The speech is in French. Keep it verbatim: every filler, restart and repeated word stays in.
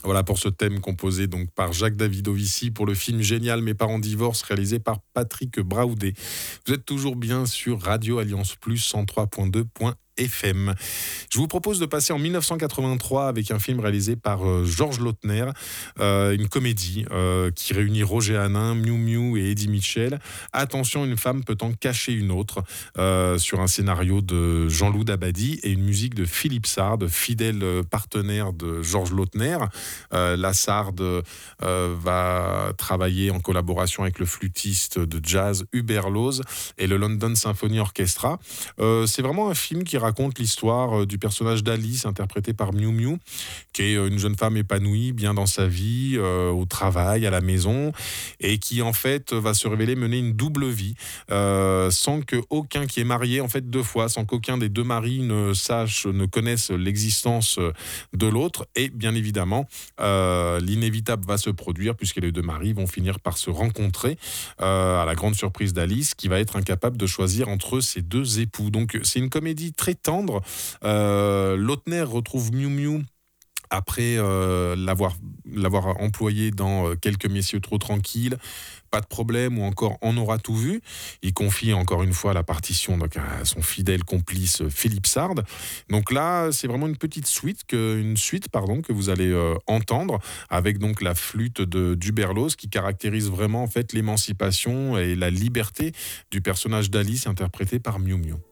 Voilà pour ce thème composé donc par Jacques Davidovici pour le film Génial, mes parents divorcent, réalisé par Patrick Braoudet. Vous êtes toujours bien sur Radio Alliance Plus cent trois point deux F M. Je vous propose de passer en dix-neuf cent quatre-vingt-trois avec un film réalisé par euh, Georges Lautner, euh, une comédie euh, qui réunit Roger Hanin, Miou Miou et Eddie Mitchell. Attention, une femme peut en cacher une autre, euh, sur un scénario de Jean-Loup Dabadi et une musique de Philippe Sard, fidèle partenaire de Georges Lautner. Euh, la Sard euh, va travailler en collaboration avec le flûtiste de jazz Hubert Lose et le London Symphony Orchestra. Euh, c'est vraiment un film qui raconte l'histoire du personnage d'Alice, interprétée par Miou Miou, qui est une jeune femme épanouie, bien dans sa vie, euh, au travail, à la maison, et qui en fait va se révéler mener une double vie, euh, sans que aucun qui est marié en fait deux fois, sans qu'aucun des deux maris ne sache, ne connaisse l'existence de l'autre, et bien évidemment, euh, l'inévitable va se produire puisque les deux maris vont finir par se rencontrer, euh, à la grande surprise d'Alice, qui va être incapable de choisir entre ses deux époux. Donc c'est une comédie très tendre. Euh, Lautner retrouve Miou Miou après euh, l'avoir, l'avoir employé dans euh, Quelques messieurs trop tranquilles, Pas de problème ou encore On aura tout vu. Il confie encore une fois la partition donc, à son fidèle complice Philippe Sard. Donc là, c'est vraiment une petite suite que, une suite pardon, que vous allez euh, entendre avec donc la flûte de d'Huberlose qui caractérise vraiment en fait l'émancipation et la liberté du personnage d'Alice interprété par Miou Miou.